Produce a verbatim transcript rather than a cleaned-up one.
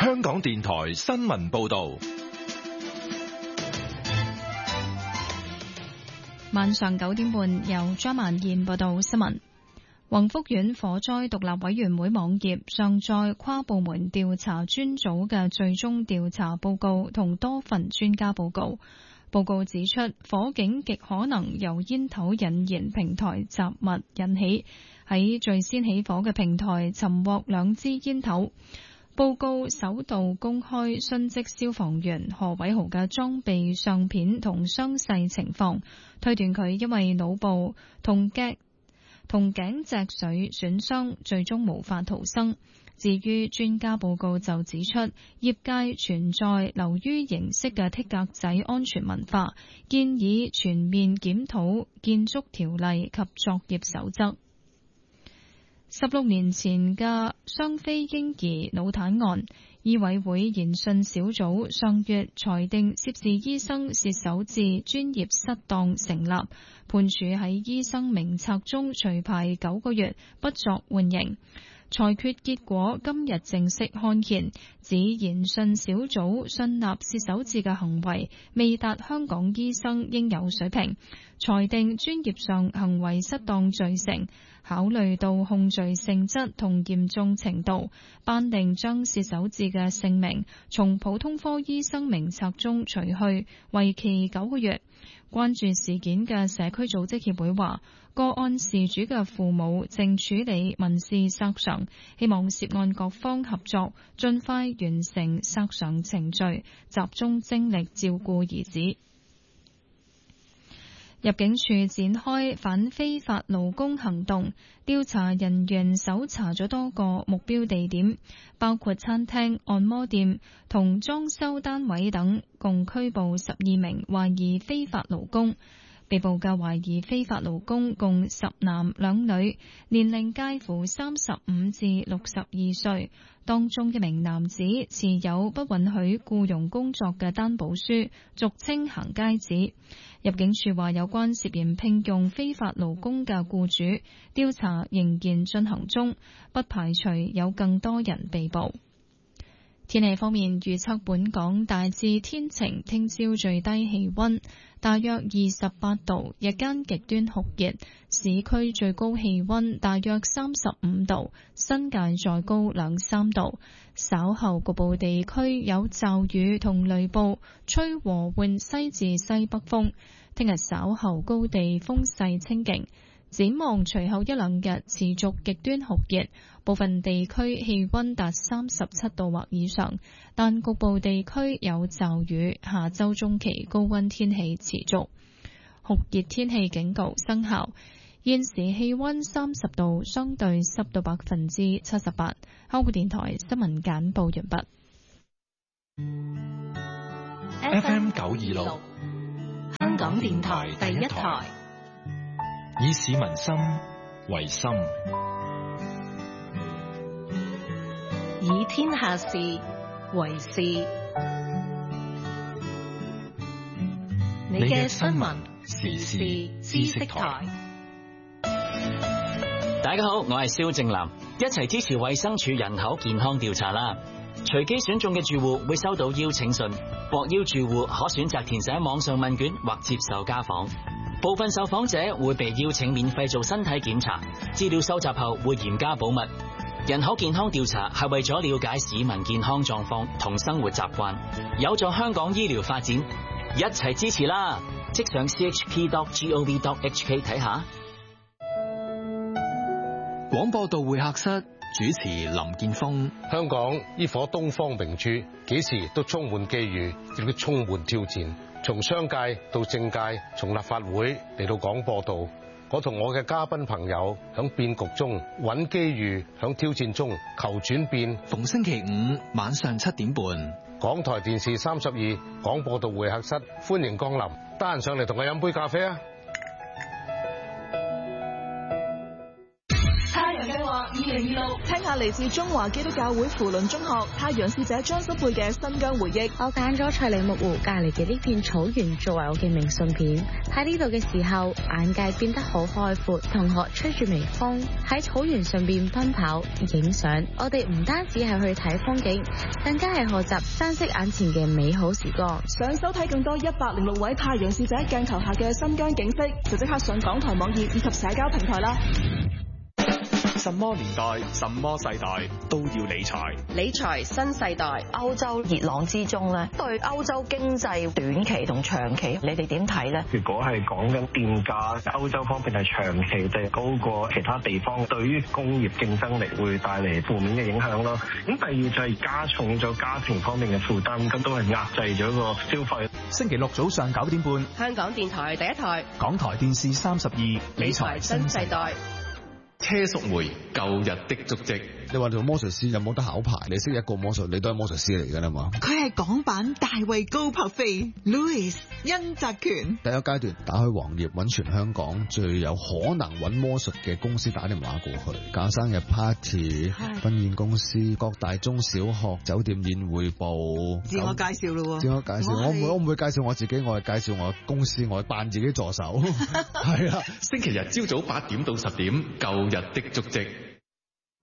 香港電台新聞報道。 晚上九點半，由張曼燕報道新聞。宏福苑火災獨立委員會網頁上載跨部門調查專組嘅最終調查報告同多份專家報告。報告指出，火警極可能由煙頭引燃平台雜物引起，喺最先起火嘅平台尋獲兩支煙頭。報告首度公開殉職消防員何偉豪嘅裝備相片同傷勢情況，推斷佢因為腦部同頸同頸脊髓損傷，最終無法逃生。至於專家報告就指出，業界存在流於形式嘅剔格仔安全文化，建議全面檢討建築條例及作業守則。十六年前嘅雙非嬰兒腦癱案，醫委會研訊小組上月裁定涉事醫生涉手自專業失當成立，判處喺醫生名冊中除牌九個月，不作緩刑。裁決結果今日正式刊憲，指研訊小組信納薛守志嘅行為未達香港醫生應有水平，裁定專業上行為失當罪成，考慮到控罪性質同嚴重程度，頒令將薛守志嘅姓名從普通科醫生名冊中除去，為期九個月。關注事件嘅社區組織協會話，個案事主嘅父母正處理民事索償，希望涉案各方合作，盡快完成索償程序，集中精力照顧兒子。入境處展開反非法勞工行動，調查人員搜查咗多個目標地點，包括餐廳、按摩店同裝修單位等，共拘捕十二名懷疑非法勞工。被捕嘅懷疑非法勞工共十男兩女，年齡介乎三十五至六十二歲。當中一名男子持有不允許僱傭工作嘅擔保書，俗稱行街紙。入境處話，有關涉嫌聘用非法勞工嘅僱主，調查仍然進行中，不排除有更多人被捕。天氣方面，預測本港大致天晴，聽朝最低氣溫大約二十八度，日間極端酷熱，市區最高氣溫大約三十五度，新界再高兩三度。稍後局部地區有驟雨同雷暴，吹和緩西至西北風。聽日稍後高地風勢清勁。展望隨後一兩日持續極端酷熱，部分地區氣溫達三十七度或以上，但局部地區有驟雨。下周中期高溫天氣持續，酷熱天氣警告生效。現時氣溫三十度，相對濕度百分之七十八。香港電台新聞簡報完畢。F M 九二六， 香港電台第一台。 以市民心為心， 以天下事為事。你嘅新聞時事知識台。 大家好，我係蕭正楠，一齊支持衛生署人口健康調查啦！隨機選中嘅住戶會收到邀請信，獲邀住戶可選擇填寫網上問卷或接受家訪。部分受訪者會被邀請免費做身體檢查，資料收集後會嚴加保密。人口健康調查係為咗了解市民健康狀況同生活習慣，有助香港醫療發展，一齊支持啦！即上 c h p dot gov dot h k 睇下。 廣播道會客室主持林健鋒。 香港呢顆東方明珠，幾時都充滿機遇，亦都充滿挑戰。從商界到政界，從立法會嚟到廣播道，我同我嘅嘉賓朋友響變局中揾機遇，響挑戰中求轉變。 逢星期五晚上七點半， 港台電視三十二廣播道會客室，歡迎光臨，得閒上嚟同我飲杯咖啡啊！ 太陽計劃二零二六，聽下下嚟自中華基督教會扶輪中學太陽使者張心佩嘅新疆回憶。 我揀咗翠梨木湖隔離嘅呢片草原作為我嘅明信片。喺呢度嘅時候，眼界變得好開闊。同學吹住微風喺草原上邊奔跑影相，我哋唔單止係去睇風景，更加係學習珍惜眼前嘅美好時光。 想收睇更多一百零六位太陽使者鏡頭下嘅新疆景色，就即刻上港台網頁以及社交平台啦。 什麼年代、什麼世代都要理財。 理財新世代， 歐洲熱浪之中咧，對歐洲經濟短期同長期，你哋點睇咧？ 如果係講緊電價，歐洲方面係長期地高過其他地方，對於工業競爭力會帶嚟負面嘅影響咯。咁第二就係加重咗家庭方面嘅負擔，咁都係壓制咗個消費。 星期六早上九點半， 香港電台第一台， 港台電視三十二， 理財新世代。 車淑梅舊日的足跡。 你話做魔術師有冇得考牌？你識一個魔術，你都係魔術師嚟㗎啦嘛。 佢係港版大衛高柏飛 Louis 殷澤權。 第一階段打開黃頁揾全香港最有可能揾魔術嘅公司打電話過去，搞生日 party、婚宴公司、各大中小學、酒店宴會部。 自我介紹咯喎。 自我介紹，我唔會我唔會介紹我自己，我係介紹我公司，我係扮自己助手。係啊， 星期日朝早八點到十點，舊日的足跡。